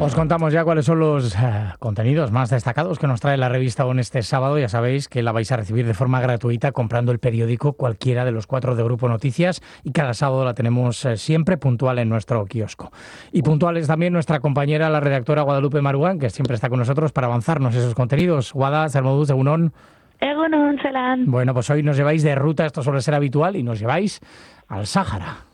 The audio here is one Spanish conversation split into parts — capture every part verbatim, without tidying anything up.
Os contamos ya cuáles son los eh, contenidos más destacados que nos trae la revista O N este sábado. Ya sabéis que la vais a recibir de forma gratuita comprando el periódico cualquiera de los cuatro de Grupo Noticias, y cada sábado la tenemos eh, siempre puntual en nuestro kiosco. Y puntual es también nuestra compañera, la redactora Guadalupe Maruán, que siempre está con nosotros para avanzarnos esos contenidos. Guada, Salmoduz, Egunon. Egunon, Zelan. Bueno, pues hoy nos lleváis de ruta, esto suele ser habitual, y nos lleváis al Sáhara.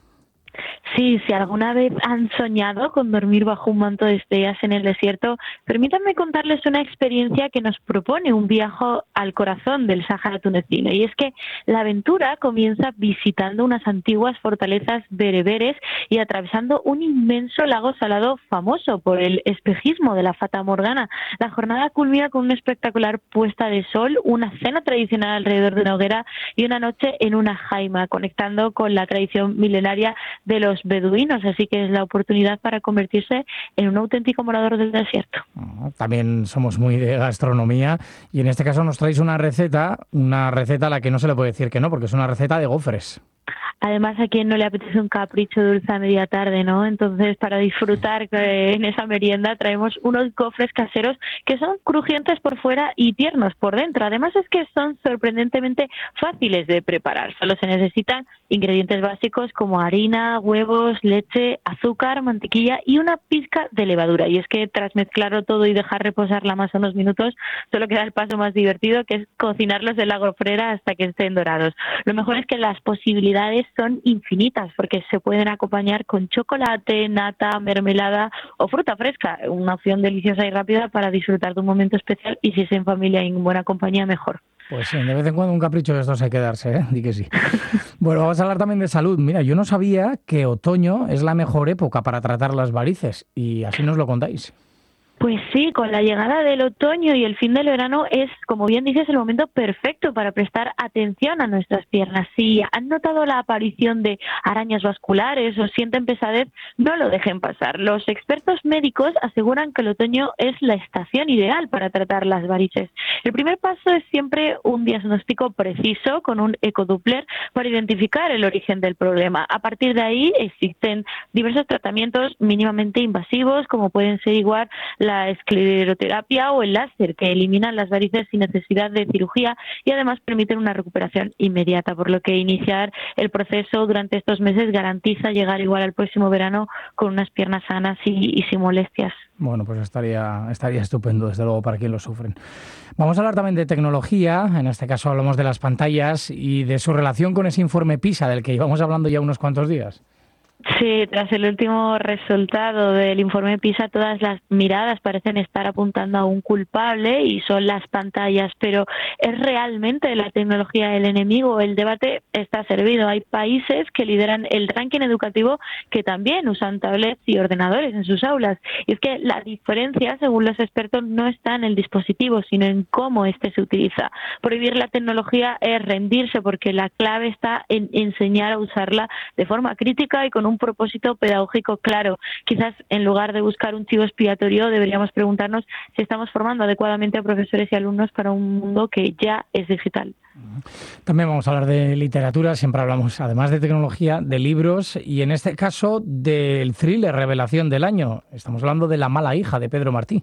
Sí, si alguna vez han soñado con dormir bajo un manto de estrellas en el desierto, permítanme contarles una experiencia que nos propone un viaje al corazón del Sáhara tunecino. Y es que la aventura comienza visitando unas antiguas fortalezas bereberes y atravesando un inmenso lago salado famoso por el espejismo de la Fata Morgana. La jornada culmina con una espectacular puesta de sol, una cena tradicional alrededor de una hoguera y una noche en una jaima, conectando con la tradición milenaria de los beduinos, así que es la oportunidad para convertirse en un auténtico morador del desierto. También somos muy de gastronomía y en este caso nos traéis una receta, una receta a la que no se le puede decir que no, porque es una receta de gofres. Además, a quien no le apetece un capricho dulce a media tarde, ¿no? Entonces, para disfrutar en esa merienda traemos unos gofres caseros que son crujientes por fuera y tiernos por dentro. Además, es que son sorprendentemente fáciles de preparar. Solo se necesitan ingredientes básicos como harina, huevos, leche, azúcar, mantequilla y una pizca de levadura. Y es que tras mezclarlo todo y dejar reposar la masa unos minutos, solo queda el paso más divertido, que es cocinarlos en la gofrera hasta que estén dorados. Lo mejor es que las posibilidades son infinitas, porque se pueden acompañar con chocolate, nata, mermelada o fruta fresca, una opción deliciosa y rápida para disfrutar de un momento especial, y si es en familia y en buena compañía, mejor. Pues sí, de vez en cuando un capricho de estos hay que darse, ¿eh? Di que sí. Bueno, vamos a hablar también de salud. Mira, yo no sabía que otoño es la mejor época para tratar las varices, y así nos lo contáis. Pues sí, con la llegada del otoño y el fin del verano es, como bien dices, el momento perfecto para prestar atención a nuestras piernas. Si han notado la aparición de arañas vasculares o sienten pesadez, no lo dejen pasar. Los expertos médicos aseguran que el otoño es la estación ideal para tratar las varices. El primer paso es siempre un diagnóstico preciso con un ecodoppler para identificar el origen del problema. A partir de ahí existen diversos tratamientos mínimamente invasivos, como pueden ser igual la escleroterapia o el láser, que eliminan las varices sin necesidad de cirugía y además permiten una recuperación inmediata, por lo que iniciar el proceso durante estos meses garantiza llegar igual al próximo verano con unas piernas sanas y, y sin molestias. Bueno, pues estaría, estaría estupendo, desde luego, para quien lo sufren. Vamos a hablar también de tecnología, en este caso hablamos de las pantallas y de su relación con ese informe PISA del que íbamos hablando ya unos cuantos días. Sí, tras el último resultado del informe PISA, todas las miradas parecen estar apuntando a un culpable y son las pantallas, pero ¿es realmente la tecnología el enemigo? El debate está servido. Hay países que lideran el ranking educativo que también usan tablets y ordenadores en sus aulas. Y es que la diferencia, según los expertos, no está en el dispositivo, sino en cómo éste se utiliza. Prohibir la tecnología es rendirse, porque la clave está en enseñar a usarla de forma crítica y con un propósito pedagógico claro. Quizás en lugar de buscar un chivo expiatorio deberíamos preguntarnos si estamos formando adecuadamente a profesores y alumnos para un mundo que ya es digital. También vamos a hablar de literatura, siempre hablamos, además de tecnología, de libros y en este caso del thriller revelación del año. Estamos hablando de La mala hija, de Pedro Martí.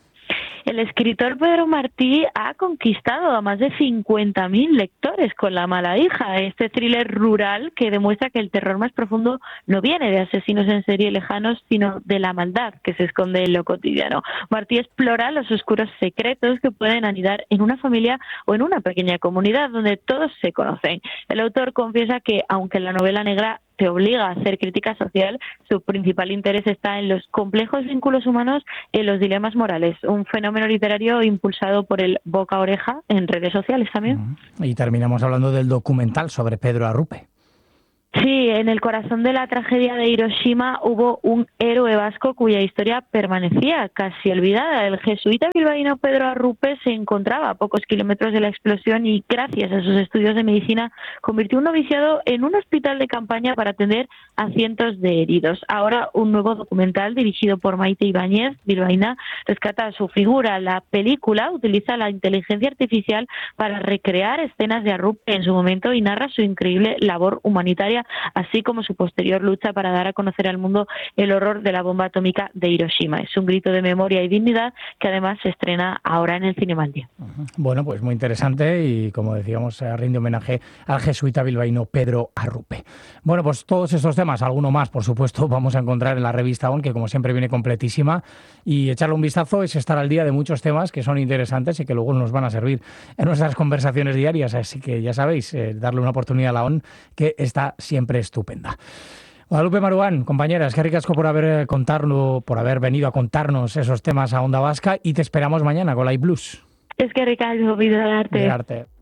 El escritor Pedro Martí ha conquistado a más de cincuenta mil lectores con La mala hija, este thriller rural que demuestra que el terror más profundo no viene de asesinos en serie lejanos, sino de la maldad que se esconde en lo cotidiano. Martí explora los oscuros secretos que pueden anidar en una familia o en una pequeña comunidad donde todos se conocen. El autor confiesa que, aunque la novela negra te obliga a hacer crítica social, su principal interés está en los complejos vínculos humanos y en los dilemas morales, un fenómeno literario impulsado por el boca a oreja en redes sociales también. Y terminamos hablando del documental sobre Pedro Arrupe. Sí, en el corazón de la tragedia de Hiroshima hubo un héroe vasco cuya historia permanecía casi olvidada. El jesuita bilbaíno Pedro Arrupe se encontraba a pocos kilómetros de la explosión y, gracias a sus estudios de medicina, convirtió un noviciado en un hospital de campaña para atender a cientos de heridos. Ahora, un nuevo documental dirigido por Maite Ibáñez, bilbaína, rescata su figura. La película utiliza la inteligencia artificial para recrear escenas de Arrupe en su momento y narra su increíble labor humanitaria vida, así como su posterior lucha para dar a conocer al mundo el horror de la bomba atómica de Hiroshima. Es un grito de memoria y dignidad que además se estrena ahora en el Cinema al Día. Bueno, pues muy interesante y, como decíamos, rinde homenaje al jesuita bilbaíno Pedro Arrupe. Bueno, pues todos estos temas, alguno más, por supuesto, vamos a encontrar en la revista ON, que como siempre viene completísima, y echarle un vistazo es estar al día de muchos temas que son interesantes y que luego nos van a servir en nuestras conversaciones diarias. Así que ya sabéis, eh, darle una oportunidad a la ON, que está siempre estupenda. Guadalupe Maruán, compañera, es que ricasco por haber contarlo, por haber venido a contarnos esos temas a Onda Vasca, y te esperamos mañana con la iBlues. Es que ricasco, vida del arte. De arte.